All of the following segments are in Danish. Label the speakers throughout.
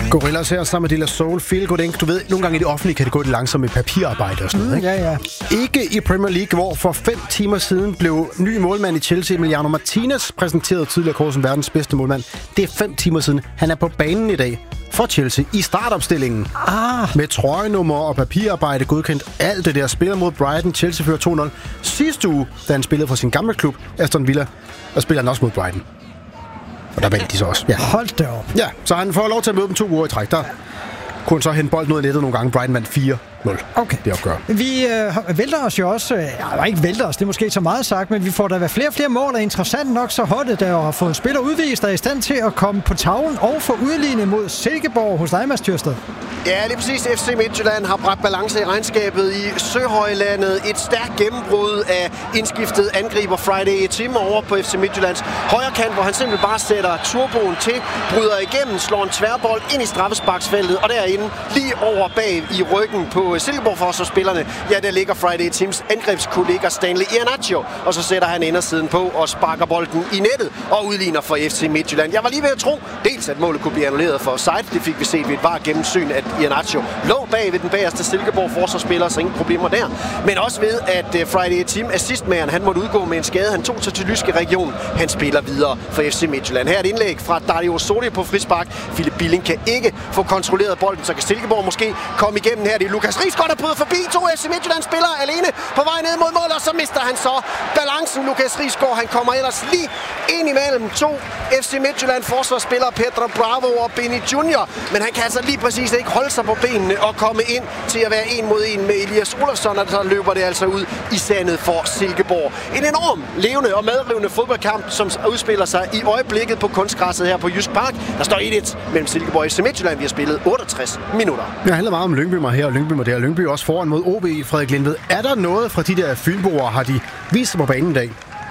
Speaker 1: Gorillas her sammen med De La Soul. Feel good, ikke? Du ved, nogle gange i det offentlige kan det gå lidt langsomt med papirarbejde og sådan noget, ikke?
Speaker 2: Ja.
Speaker 1: Ikke i Premier League, hvor for 5 timer siden blev ny målmand i Chelsea, Emiliano Martinez, præsenteret tidligere kort som verdens bedste målmand. Det er 5 timer siden. Han er på banen i dag for Chelsea i startopstillingen. Med trøjenummer og papirarbejde godkendt. Alt det der spiller mod Brighton. Chelsea fører 2-0 sidste uge, da han spillede for sin gamle klub, Aston Villa, og spiller han også mod Brighton. Og der vandt de så også. Ja.
Speaker 2: Hold da op.
Speaker 1: Ja, så han får lov til at møde dem 2 uger i træk. Der kunne han så hente bolden ud af nettet nogle gange. Brighton vandt 4-0.
Speaker 2: Okay.
Speaker 1: Det opgør.
Speaker 2: Vi vælter os jo også... ikke vælter os, det er måske ikke så meget sagt, men vi får da flere og flere mål, og interessant nok så holdet, der har fået spiller udvist, der er i stand til at komme på tavlen og få udlignet mod Silkeborg hos dig, Mads Thyrsted.
Speaker 3: Ja, lige præcis. FC Midtjylland har bragt balance i regnskabet i Søhøjlandet. Et stærkt gennembrud af indskiftet angriber Friday Tim over på FC Midtjyllands højre kant, hvor han simpelthen bare sætter turboen til, bryder igennem, slår en tværbold ind i straffesparksfeltet, og derinde lige over bag i ryggen på Silkeborg-forsvarsspillerne, ja, der ligger Friday Tims angrebskollega Stanley Iheanacho, og så sætter han indersiden på og sparker bolden i nettet og udligner for FC Midtjylland. Jeg var lige ved at tro, dels at målet kunne blive annulleret for offside, det fik vi set ved et VAR gennemsyn, at Iheanacho lå bag ved den bagerste Silkeborg-forsvarsspiller, så ingen problemer der, men også ved, at Friday Tim, assistmageren, han måtte udgå med en skade, han tog til Jyske Region, han spiller videre for FC Midtjylland. Her er et indlæg fra Dario Soli på frispark. Philip Billing kan ikke få kontrolleret bolden, så kan Silkeborg måske komme igennem her. Det er Lukas Rigsgaard, der bryder forbi 2 FC Midtjylland-spillere alene på vej ned mod mål, og så mister han så balancen. Lukas Rigsgaard, han kommer ellers lige ind imellem 2 FC Midtjylland-forsvarsspillere, Pedro Bravo og Benny Junior, men han kan altså lige præcis ikke holde sig på benene og komme ind til at være 1 mod 1 med Elias Olafsson, og så løber det altså ud i sandet for Silkeborg. En enorm levende og medrivende fodboldkamp, som udspiller sig i øjeblikket på kunstgræsset her på Jysk Park. Der står 1-1 mellem Silkeborg og FC Midtjylland. Vi har spillet 68 minutter.
Speaker 1: Det handler meget om Lyngby mig her og Lyngby mig der. Lyngby også foran mod OB, Frederik Lindved. Er der noget fra de der fynboer, har de vist sig på banen i dag?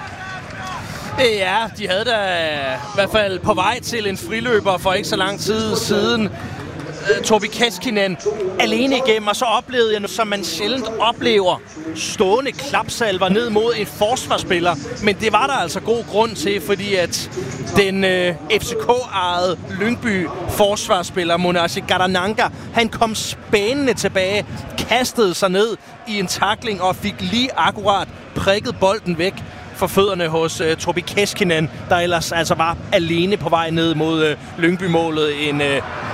Speaker 4: Ja, de havde da i hvert fald på vej til en friløber for ikke så lang tid siden. Tobi Keskinen alene igennem, og så oplevede jeg, som man sjældent oplever, stående klapsalver ned mod en forsvarsspiller. Men det var der altså god grund til, fordi at den FCK-ejede Lyngby forsvarsspiller, Monasi Garananga, han kom spændende tilbage, kastede sig ned i en tackling og fik lige akkurat prikket bolden væk for fødderne hos Tobi Keskinen, der ellers altså var alene på vej ned mod Lyngby-målet. En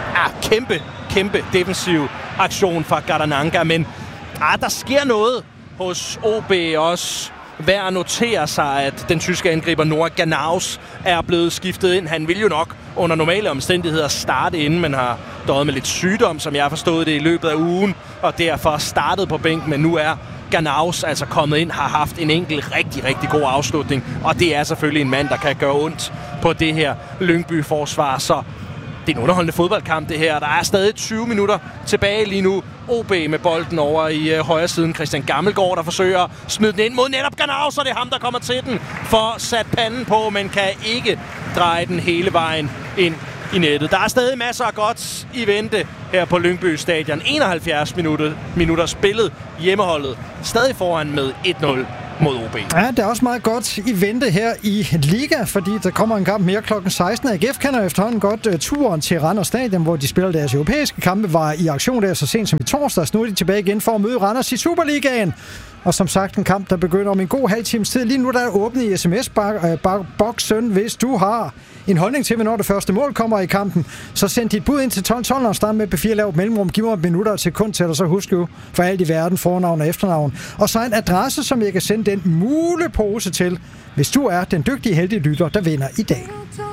Speaker 4: kæmpe defensiv aktion fra Garananga, men der sker noget hos OB også. Værd at notere sig, at den tyske angriber Noah Ganaus er blevet skiftet ind. Han vil jo nok under normale omstændigheder starte inden, men har døjet med lidt sygdom, som jeg har forstået det i løbet af ugen, og derfor startet på bænken, men nu er Ganaus altså kommet ind, har haft en enkelt rigtig god afslutning, og det er selvfølgelig en mand, der kan gøre ondt på det her Lyngby-forsvar, så det er en underholdende fodboldkamp, det her. Der er stadig 20 minutter tilbage lige nu. OB med bolden over i højre siden. Christian Gammelgaard, der forsøger at smide den ind mod netop Ganaus, og det er ham, der kommer til den for sat panden på, men kan ikke dreje den hele vejen ind i nettet. Der er stadig masser af godt i vente her på Lyngby Stadion. 71 minutter spillet. Hjemmeholdet stadig foran med 1-0 mod OB.
Speaker 2: Ja, der er også meget godt i vente her i Liga, fordi der kommer en kamp mere klokken 16. AGF kender efterhånden godt turen til Randers Stadion, hvor de spiller deres europæiske kampe, var i aktion der så sent som i torsdags. Nu er de tilbage igen for at møde Randers i Superligaen. Og som sagt, en kamp, der begynder om en god halv times tid. Lige nu der er åbnet i sms-boksen, hvis du har en holdning til, hvornår det første mål kommer i kampen. Så send dit bud ind til 1212 og start med P4 lavt mellemrum. Giv mig minutter og sekund til, og så husk jo for alt i verden fornavn og efternavn. Og så en adresse, som jeg kan sende den mulepose til, hvis du er den dygtige heldige lytter, der vinder i dag.